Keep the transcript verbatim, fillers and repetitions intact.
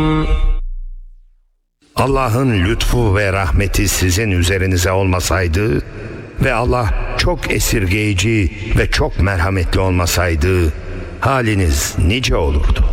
Allah'ın lütfu ve rahmeti sizin üzerinize olmasaydı ve Allah çok esirgeyici ve çok merhametli olmasaydı haliniz nice olurdu.